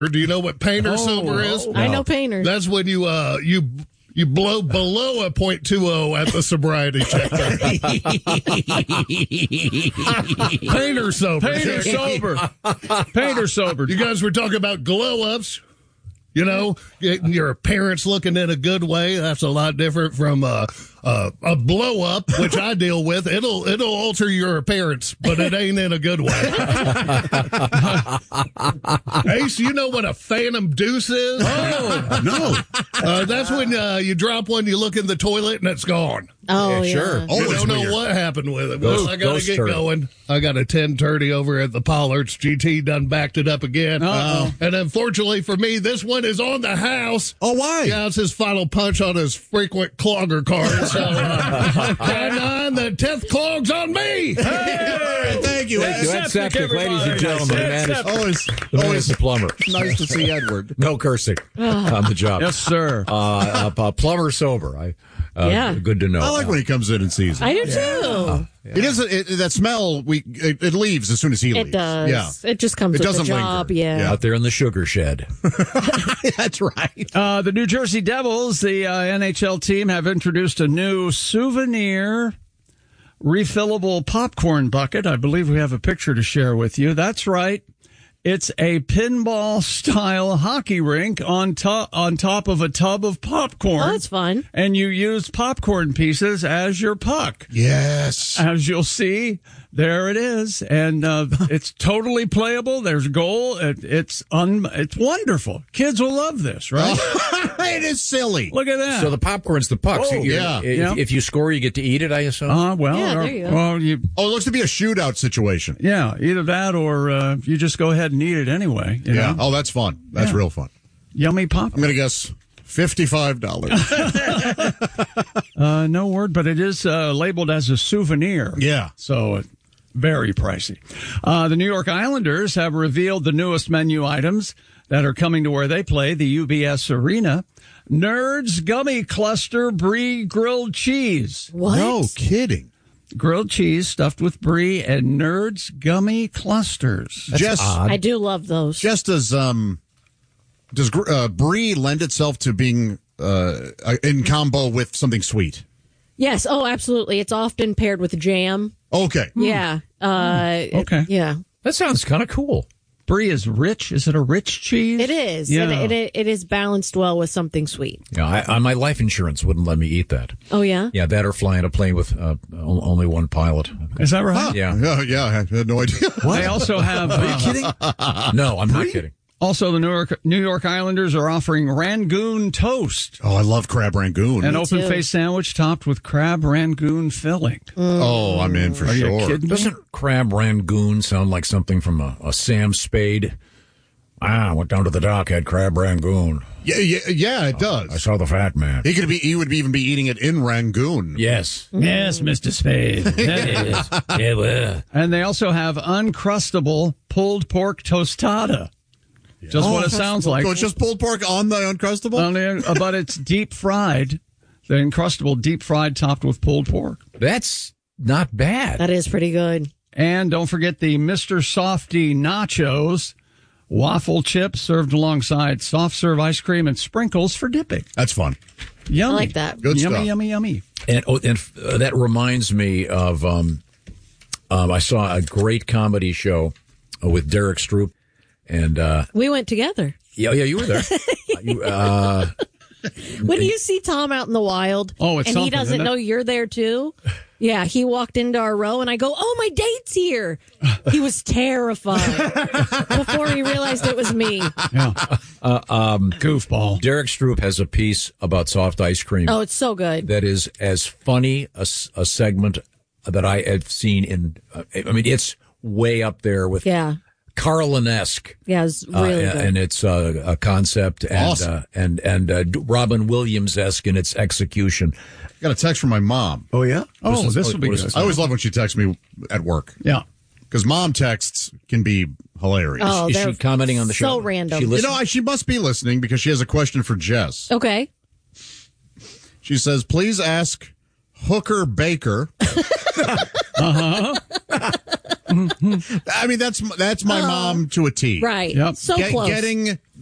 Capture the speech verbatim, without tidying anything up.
Do you know what painter Oh, sober is? oh. I know painter. That's when you uh you you blow below a point two oh at the sobriety check. Painter sober. Painter sober. Painter sober. You guys were talking about glow ups. You know, your parents looking in a good way. That's a lot different from uh, uh, a blow up, which I deal with. It'll it'll alter your appearance, but it ain't in a good way. Ace, you know what a phantom deuce is? Oh, no. Uh, that's when uh, you drop one, you look in the toilet, and it's gone. Oh, Yeah, sure. yeah. Oh, You it's don't know weird. what happened with it. Well, Ghost- I got to ghost get turret. going. I got a ten thirty over at the Pollards. G T done backed it up again. Uh-oh. And unfortunately for me, this one is on the house. Oh, why? Yeah, it's his final punch on his frequent clogger card. So, uh, ten nine, the tenth clog's on me. Hey, thank you. Thank you. Ed. Ed Septic, ladies and everybody. gentlemen. The man is, Ed Always, the man is always the plumber. nice to see Edward. No cursing on the job. Yes, sir. Uh, uh, uh, plumber sober. I, uh, Yeah. Good to know. I like when he comes in and sees it. I do too. It doesn't. It, that smell, we it, it leaves as soon as he leaves. It does. Yeah, It just comes It with doesn't the job. linger. Yeah. Yeah. Out there in the sugar shed. that's right. Uh, the New Jersey Devils, the uh, N H L team, have introduced a new souvenir refillable popcorn bucket. I believe we have a picture to share with you. That's right. It's a pinball-style hockey rink on top on top of a tub of popcorn. Oh, that's fun. And you use popcorn pieces as your puck. Yes. As you'll see, there it is, and uh, it's totally playable. There's goal. It, it's un, it's wonderful. Kids will love this, right? It is silly. Look at that. So the popcorn's the puck. So Oh, you're- yeah. If, Yeah. if you score, you get to eat it, I assume. uh, well, Yeah, or- there you go. well, you, Oh, it looks to be a shootout situation. yeah, either that or uh, you just go ahead and eat it anyway. You Yeah. know? Oh, that's fun. That's Yeah. real fun. Yummy I'm pop. going to guess fifty-five dollars. Uh, no word, but it is uh, labeled as a souvenir. Yeah. So uh, very pricey. Uh, the New York Islanders have revealed the newest menu items that are coming to where they play, the U B S Arena. Nerds Gummy Cluster Brie Grilled Cheese. What? No kidding. Grilled cheese stuffed with brie and Nerds Gummy Clusters. Jess, I do love those. Jess, does um, does gr- uh, brie lend itself to being uh, in combo with something sweet? Yes. Oh, absolutely. It's often paired with jam. Okay. Yeah. Uh, Okay. it- yeah. That sounds kind of cool. Brie is rich. Is it a rich cheese? It is. Yeah. It, it, it is balanced well with something sweet. Yeah, I, I, my life insurance wouldn't let me eat that. Oh, yeah? Yeah, that or flying a plane with uh, o- only one pilot. Is that right? Yeah. Yeah, yeah, I had no idea. They also have. Are you uh, kidding? No, I'm not kidding. Also, the New York New York Islanders are offering Rangoon toast, Oh, I love crab rangoon. an Me open too. faced sandwich topped with crab Rangoon filling. Oh, I'm in for Are you sure. kidding me? Doesn't crab rangoon sound like something from a, a Sam Spade? Ah, I went down to the dock, had crab rangoon. Yeah, yeah, yeah, it I does. saw the fat man. He could be. He would be even be eating it in Rangoon. Yes. Yes, Mister Spade. Yes. Yeah, well. And they also have uncrustable pulled pork tostada. Just what it sounds like. So it's just pulled pork on the Uncrustable? Only, uh, but it's deep fried. The Uncrustable deep fried topped with pulled pork. That's not bad. That is pretty good. And don't forget the Mister Softy nachos, waffle chips served alongside soft serve ice cream and sprinkles for dipping. That's fun. Yummy. I like that. Good yummy, stuff. yummy, yummy. And, oh, and uh, that reminds me of um, um, I saw a great comedy show uh, with Derek Stroop. And, uh, We went together. yeah, yeah, you were there. you, uh, When you see Tom out in the wild Oh, it's and he something, doesn't isn't it? know you're there too. Yeah, he walked into our row and I go, "Oh, my date's here." He was terrified before he realized it was me. Yeah. Uh, um, Goofball. Derek Stroop has a piece about soft ice cream Oh, it's so good. that is as funny a, s- a segment that I have seen in. Uh, I mean, it's way up there with Yeah. Carlin-esque. Yeah, it's Uh, really good. and it's uh, a concept and Awesome. uh, and and uh, Robin Williams-esque in its execution. Got a text from my mom. Oh yeah. Oh, is- this will be what is good. this? I always love when she texts me at work Yeah. because mom texts can be hilarious. Oh, Is they're she commenting on the show? so random. She You listens? know, I, she must be listening because she has a question for Jess. Okay. She says, "Please ask Hooker Baker." Uh-huh. I mean, that's that's my mom to a T. Right. Yep. So Get- close. Getting